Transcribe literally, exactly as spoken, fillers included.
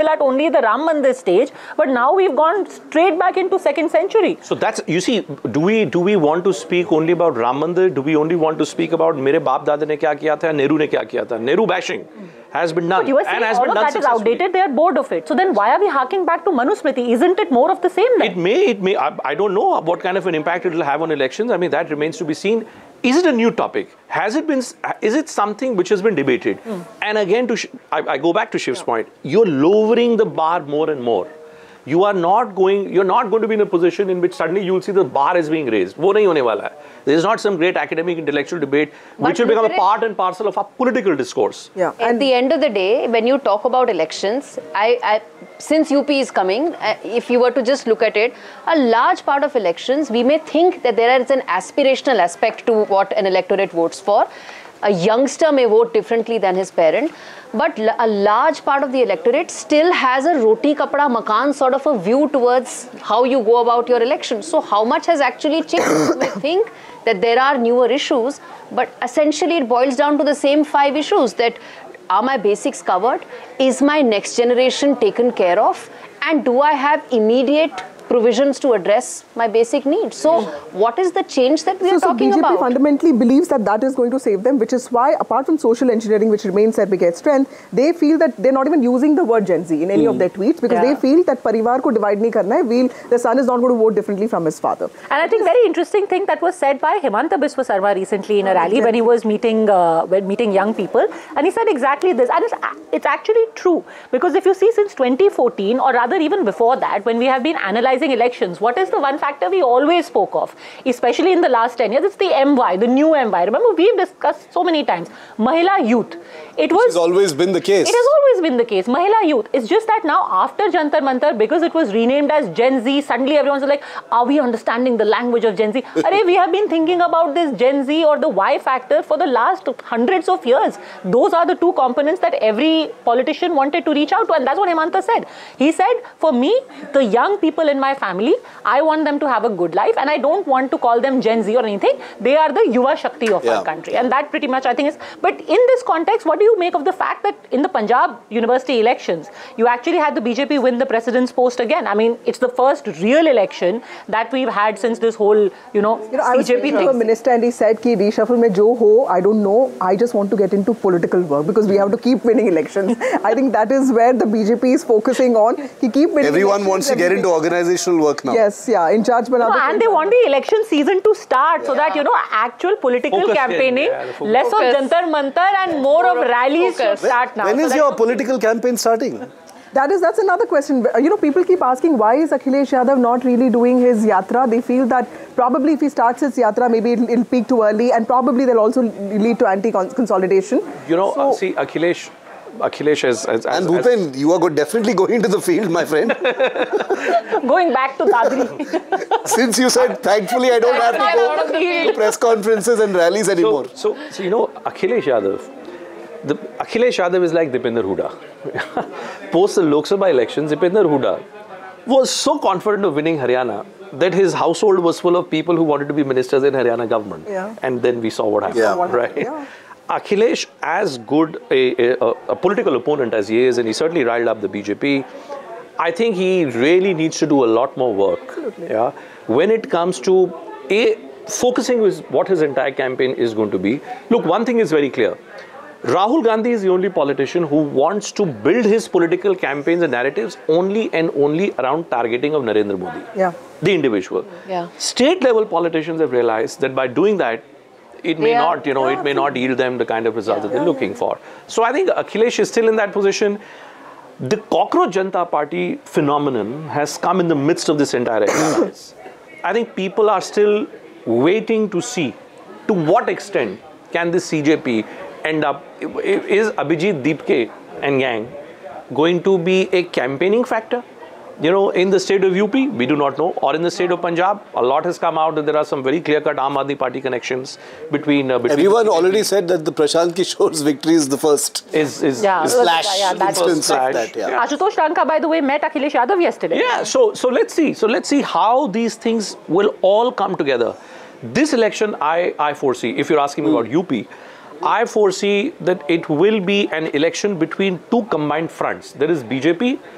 at only the Ram Mandir stage, but now we've gone straight back into second century. So that's, you see, do we do we want to speak only about Ram Mandir? Do we only want to speak about mere baap dada ne kya kiya tha, Nehru ne kya kiya tha? Nehru bashing has been done. But you are saying all of that is outdated, they are bored of it. So then why are we harking back to Manusmriti? Isn't it more of the same then? It may, it may, I, I don't know what kind of an impact it will have on elections. I mean, that remains to be seen. Is it a new topic? Has it been, is it something which has been debated? Mm. And again, to I, I go back to Shiv's yeah. point, you're lowering the bar more and more. You are not going, you're not going to be in a position in which suddenly you'll see the bar is being raised. वो नहीं होने वाला है. There is not some great academic intellectual debate but which will become a part and parcel of our political discourse. Yeah. At and the end of the day, when you talk about elections, I, I, since U P is coming, uh, if you were to just look at it, a large part of elections, we may think that there is an aspirational aspect to what an electorate votes for. A youngster may vote differently than his parent, but a large part of the electorate still has a roti kapda makan sort of a view towards how you go about your election. So how much has actually changed? We think that there are newer issues, but essentially it boils down to the same five issues: that are my basics covered? Is my next generation taken care of? And do I have immediate provisions to address my basic needs? So what is the change that we so, are talking about? So B J P fundamentally believes that that is going to save them, which is why, apart from social engineering, which remains their biggest strength, they feel that they're not even using the word Gen Z in any mm. of their tweets, because yeah. they feel that parivar ko divide nahi karna hai, we'll, the son is not going to vote differently from his father. And I think very interesting thing that was said by Himanta Biswa Sarma recently in a rally when he was meeting uh, when meeting young people, and he said exactly this, and it's, it's actually true, because if you see since twenty fourteen, or rather even before that, when we have been analyzing elections, what is the one factor we always spoke of, especially in the last ten years? It's the M Y, the new M Y. Remember, we've discussed so many times, Mahila youth. It was, has always been the case. It has always been the case, Mahila youth. It's just that now after Jantar Mantar, because it was renamed as Gen Z, suddenly everyone's like, are we understanding the language of Gen Z? Arey, we have been thinking about this Gen Z or the Y factor for the last hundreds of years. Those are the two components that every politician wanted to reach out to, and that's what Himanta said. He said, for me, the young people in my family, I want them to have a good life, and I don't want to call them Gen Z or anything. They are the Yuva Shakti of yeah. our country, and that pretty much I think is. But in this context, what do you make of the fact that in the Punjab University elections, you actually had the B J P win the president's post again? I mean, it's the first real election that we've had since this whole, you know, you know I was B J P speaking to a minister and he said, "Ki reshuffle mein jo ho, I don't know. I just want to get into political work because we have to keep winning elections." I think that is where the B J P is focusing on. He keep winning. Everyone wants to get into organizational work now. Yes, yeah, in charge. No, and they want the election season to start yeah. so that, you know, actual political focus campaigning, yeah, less focus. of Jantar Mantar and more, more of rallies to start now. When so is your political campaign starting? That is, that's another question. You know, people keep asking, why is Akhilesh Yadav not really doing his yatra? They feel that probably if he starts his yatra, maybe it'll, it'll peak too early, and probably they'll also lead to anti-consolidation. You know, so, uh, see, Akhilesh, Akhilesh has... as and Bhupen, you are good, definitely going to the field, my friend. Going back to Dadri. Since you said, thankfully, I don't have to go to press conferences and rallies anymore. So, so, so you know, Akhilesh Yadav, the, Akhilesh Yadav is like Dipender Hooda. Post the Lok Sabha elections, Dipender Hooda was so confident of winning Haryana that his household was full of people who wanted to be ministers in Haryana government. Yeah. And then we saw what happened, yeah. right? Yeah. Akhilesh, as good a, a, a political opponent as he is, and he certainly riled up the B J P, I think he really needs to do a lot more work. Absolutely. Yeah, when it comes to a focusing with what his entire campaign is going to be. Look, one thing is very clear. Rahul Gandhi is the only politician who wants to build his political campaigns and narratives only and only around targeting of Narendra Modi, yeah. the individual. Yeah. State level politicians have realized that by doing that, it may yeah. not, you know, yeah. it may not yield them the kind of results yeah. that they're yeah. looking for. So I think Akhilesh is still in that position. The Cockroach Janata Party phenomenon has come in the midst of this entire exercise. I think people are still waiting to see to what extent can this C J P end up. Is Abhijit Deepke and gang going to be a campaigning factor? You know, in the state of U P, we do not know. Or in the state of Punjab, a lot has come out that there are some very clear-cut Aam Aadmi Party connections between... Uh, between Everyone already said that the Prashant Kishore's victory is the first. Is, is, yeah, is flash yeah, that instance of that, yeah. yeah. Ashutosh Ranka, by the way, met Akhilesh Yadav yesterday. Yeah, so, so let's see. So let's see how these things will all come together. This election, I, I foresee, if you're asking me mm. about U P, I foresee that it will be an election between two combined fronts. There is B J P